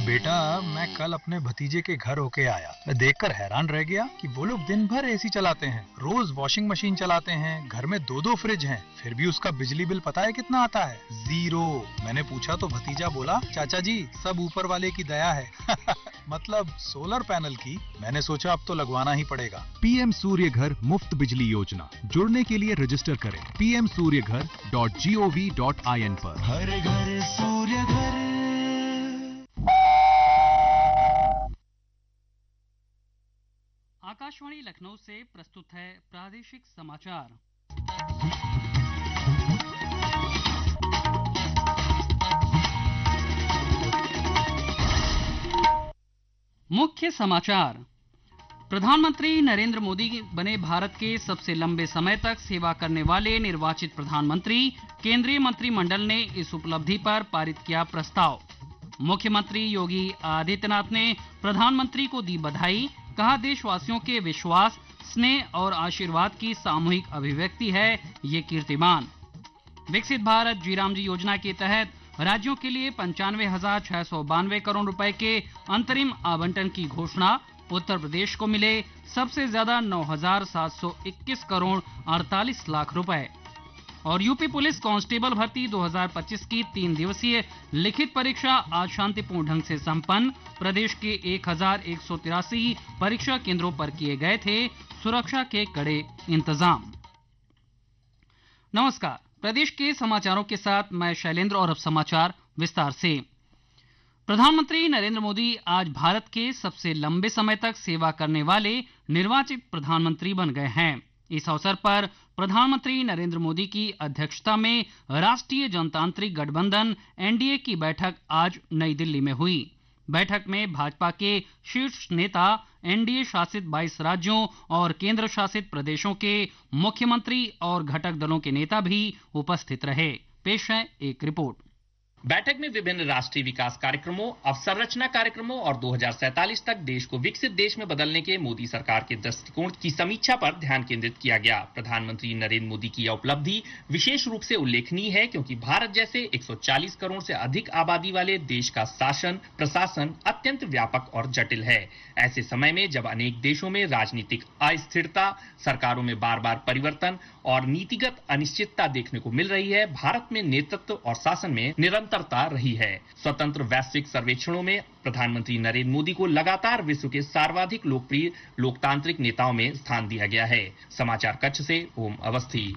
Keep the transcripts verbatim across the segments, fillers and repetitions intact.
बेटा, मैं कल अपने भतीजे के घर होके आया। मैं देखकर हैरान रह गया कि वो लोग दिन भर एसी चलाते हैं, रोज वॉशिंग मशीन चलाते हैं, घर में दो दो फ्रिज हैं, फिर भी उसका बिजली बिल पता है कितना आता है? जीरो। मैंने पूछा तो भतीजा बोला, चाचा जी सब ऊपर वाले की दया है। मतलब सोलर पैनल की। मैंने सोचा अब तो लगवाना ही पड़ेगा। पीएम सूर्य घर मुफ्त बिजली योजना, जुड़ने के लिए रजिस्टर करें पी एम सूर्य घर dot G O V dot I N पर। हर घर सूर्य घर। आकाशवाणी लखनऊ से प्रस्तुत है प्रादेशिक समाचार। मुख्य समाचार। प्रधानमंत्री नरेंद्र मोदी बने भारत के सबसे लंबे समय तक सेवा करने वाले निर्वाचित प्रधानमंत्री। केंद्रीय मंत्रिमंडल ने इस उपलब्धि पर पारित किया प्रस्ताव। मुख्यमंत्री योगी आदित्यनाथ ने प्रधानमंत्री को दी बधाई। कहा, देशवासियों के विश्वास, स्नेह और आशीर्वाद की सामूहिक अभिव्यक्ति है ये कीर्तिमान। विकसित भारत जी राम जी योजना के तहत राज्यों के लिए पंचानवे हजार छह सौ बानवे करोड़ रुपए के अंतरिम आवंटन की घोषणा। उत्तर प्रदेश को मिले सबसे ज्यादा नौ हजार सात सौ इक्कीस करोड़ अड़तालीस लाख रुपए। और यूपी पुलिस कांस्टेबल भर्ती दो हज़ार पच्चीस की तीन दिवसीय लिखित परीक्षा आज शांतिपूर्ण ढंग से संपन्न। प्रदेश के एक हजार एक सौ तिरासी परीक्षा केंद्रों पर किए गए थे सुरक्षा के कड़े इंतजाम। नमस्कार, प्रदेश के समाचारों के साथ मैं शैलेंद्र और अब समाचार विस्तार से। प्रधानमंत्री नरेंद्र मोदी आज भारत के सबसे लंबे समय तक सेवा करने वाले निर्वाचित प्रधानमंत्री बन गए हैं। इस अवसर पर प्रधानमंत्री नरेंद्र मोदी की अध्यक्षता में राष्ट्रीय जनतांत्रिक गठबंधन एन डी ए की बैठक आज नई दिल्ली में हुई। बैठक में भाजपा के शीर्ष नेता, एन डी ए शासित बाईस राज्यों और केंद्र शासित प्रदेशों के मुख्यमंत्री और घटक दलों के नेता भी उपस्थित रहे। पेश है एक रिपोर्ट। बैठक में विभिन्न राष्ट्रीय विकास कार्यक्रमों, अवसंरचना कार्यक्रमों और दो हज़ार सैंतालीस तक देश को विकसित देश में बदलने के मोदी सरकार के दृष्टिकोण की समीक्षा पर ध्यान केंद्रित किया गया। प्रधानमंत्री नरेंद्र मोदी की यह उपलब्धि विशेष रूप से उल्लेखनीय है क्योंकि भारत जैसे एक सौ चालीस करोड़ से अधिक आबादी वाले देश का शासन प्रशासन अत्यंत व्यापक और जटिल है। ऐसे समय में जब अनेक देशों में राजनीतिक अस्थिरता, सरकारों में बार बार परिवर्तन और नीतिगत अनिश्चितता देखने को मिल रही है, भारत में नेतृत्व और शासन में निरंतरता रही है। स्वतंत्र वैश्विक सर्वेक्षणों में प्रधानमंत्री नरेंद्र मोदी को लगातार विश्व के सर्वाधिक लोकप्रिय लोकतांत्रिक नेताओं में स्थान दिया गया है। समाचार कक्ष से ओम अवस्थी।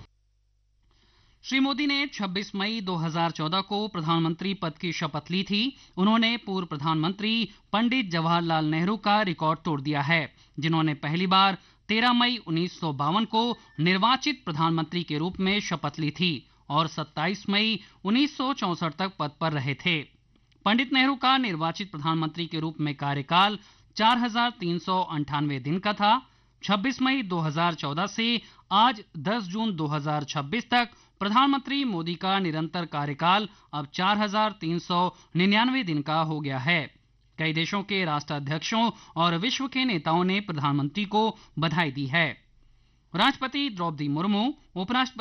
श्री मोदी ने छब्बीस मई दो हज़ार चौदह को प्रधानमंत्री पद की शपथ ली थी। उन्होंने पूर्व प्रधानमंत्री पंडित जवाहरलाल नेहरू का रिकॉर्ड तोड़ दिया है, जिन्होंने पहली बार तेरह मई उन्नीस सौ बावन को निर्वाचित प्रधानमंत्री के रूप में शपथ ली थी और सत्ताईस मई उन्नीस सौ चौसठ तक पद पर रहे थे। पंडित नेहरू का निर्वाचित प्रधानमंत्री के रूप में कार्यकाल चार हजार तीन सौ अंठानवे दिन का था। छब्बीस मई दो हज़ार चौदह से आज दस जून दो हज़ार छब्बीस तक प्रधानमंत्री मोदी का निरंतर कार्यकाल अब चार हजार तीन सौ निन्यानवे दिन का हो गया है। कई देशों के राष्ट्राध्यक्षों और विश्व के नेताओं ने प्रधानमंत्री को बधाई दी है। राष्ट्रपति द्रौपदी मुर्मू, उपराष्ट्रपति